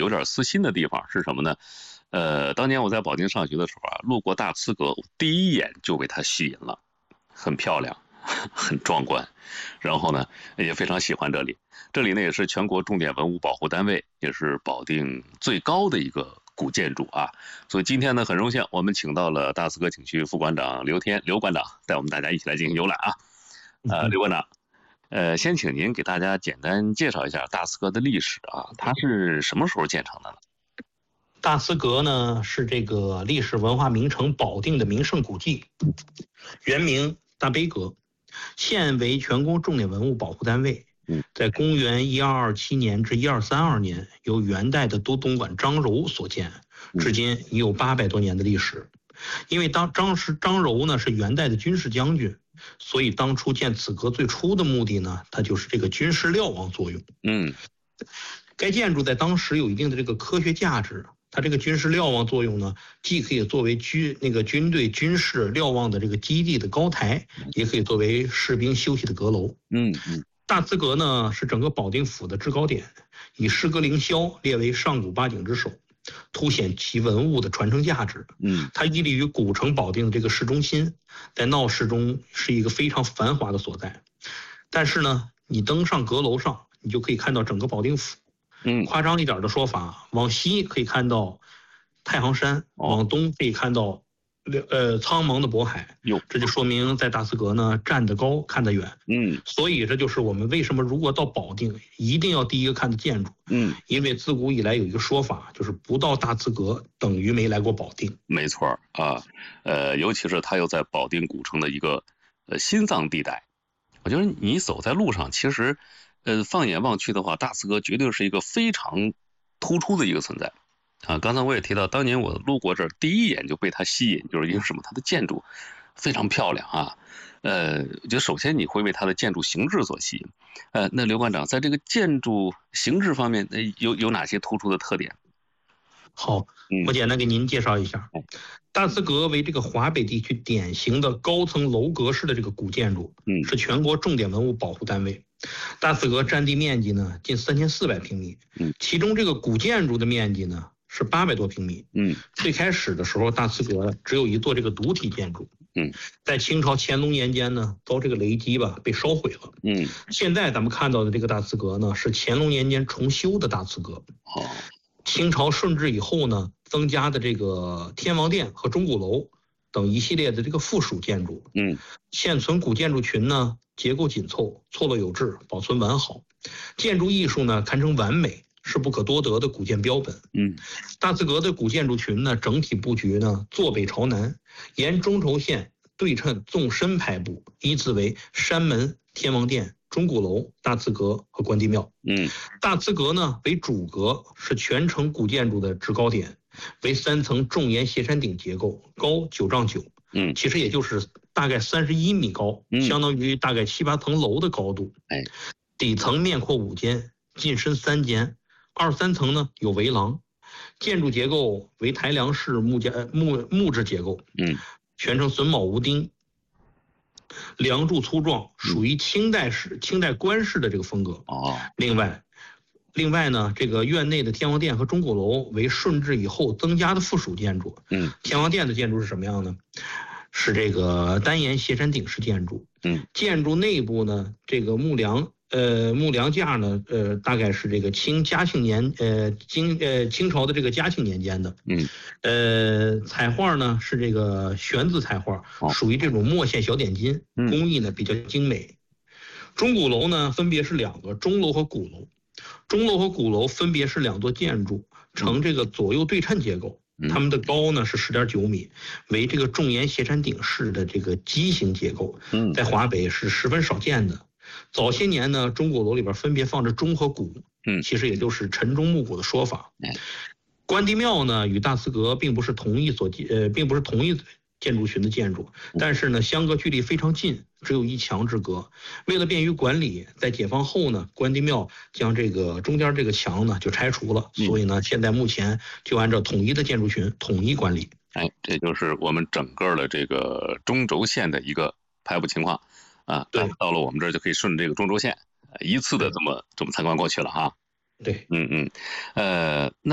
有点私心的地方是什么呢？当年我在保定上学的时候啊，路过大慈阁，第一眼就被它吸引了，很漂亮，很壮观。然后呢，也非常喜欢这里。这里呢也是全国重点文物保护单位，也是保定最高的一个古建筑啊。所以今天呢，很荣幸我们请到了大慈阁景区副馆长刘天刘馆长，带我们大家一起来进行游览啊。刘馆长。先请您给大家简单介绍一下大慈阁的历史啊，它是什么时候建成的呢？ 大慈阁呢是这个历史文化名城保定的名胜古迹，原名大悲阁，现为全国重点文物保护单位。在公元1227年至1232年，由元代的都统管张柔所建，至今已有800多年的历史。因为张柔呢是元代的军事将军，所以当初建此阁最初的目的呢，它就是这个军事瞭望作用。该建筑在当时有一定的这个科学价值。它这个军事瞭望作用呢，既可以作为军队军事瞭望的这个基地的高台，也可以作为士兵休息的阁楼。大慈阁呢是整个保定府的制高点，以诗歌凌霄列为上古八景之首，凸显其文物的传承价值。它屹立于古城保定的这个市中心，在闹市中是一个非常繁华的所在。但是呢，你登上阁楼上，你就可以看到整个保定府。夸张一点的说法，往西可以看到太行山，往东可以看到苍茫的渤海。这就说明在大慈阁呢站得高看得远。所以这就是我们为什么如果到保定一定要第一个看的建筑。因为自古以来有一个说法，就是不到大慈阁等于没来过保定。 没错啊，尤其是它又在保定古城的一个心脏地带。我觉得你走在路上，其实放眼望去的话，大慈阁绝对是一个非常突出的一个存在啊。刚才我也提到，当年我路过这儿，第一眼就被它吸引，就是因为什么？它的建筑非常漂亮啊。我觉得首先你会为它的建筑形制所吸引。那刘馆长在这个建筑形制方面，有哪些突出的特点？ 好，我简单给您介绍一下。大慈阁为这个华北地区典型的高层楼阁式的这个古建筑，是全国重点文物保护单位。大慈阁占地面积呢近3400平米，其中这个古建筑的面积呢是800多平米。最开始的时候，大慈阁只有一座这个独体建筑。在清朝乾隆年间呢，遭这个雷击吧，被烧毁了。现在咱们看到的这个大慈阁呢，是乾隆年间重修的大慈阁。清朝顺治以后呢，增加的这个天王殿和钟鼓楼等一系列的这个附属建筑。现存古建筑群呢，结构紧凑，错落有致，保存完好，建筑艺术呢堪称完美，是不可多得的古建标本。大慈阁的古建筑群呢，整体布局呢坐北朝南，沿中轴线对称纵深排布，依次为山门、天王殿、钟鼓楼、大慈阁和关帝庙。大慈阁呢为主阁，是全城古建筑的制高点，为3层重檐斜山顶结构，高9丈9。其实也就是大概31米高，相当于大概7、8层楼的高度。底层面阔5间，进深3间，2、3层呢有围廊，建筑结构为抬梁式木质结构。全程榫卯无钉，梁柱粗壮，属于清代官式的这个风格。另外呢，这个院内的天王殿和钟鼓楼为顺治以后增加的附属建筑。天王殿的建筑是什么样呢？是这个单檐斜山顶式建筑。建筑内部呢，这个木梁架呢，大概是这个清朝的这个嘉庆年间的。彩画呢是这个玄字彩画，属于这种墨线小点金，工艺呢比较精美。钟鼓楼呢分别是2个，钟楼和鼓楼。钟楼和鼓楼分别是2座建筑，呈这个左右对称结构。它们的高呢是10.9米，为这个重檐斜山顶式的这个畸形结构，在华北是十分少见的。早些年呢，钟鼓楼里边分别放着钟和鼓，其实也就是晨钟暮鼓的说法。关帝庙呢与大慈阁并不是同一建筑群的建筑，但是呢相隔距离非常近，只有1墙之隔。为了便于管理，在解放后呢，关帝庙将这个中间这个墙呢就拆除了，所以呢现在目前就按照统一的建筑群统一管理。 这就是我们整个的这个中轴线的一个排布情况啊。对，到了我们这儿就可以顺着这个中轴线一次的这么参观过去了哈。 对， 那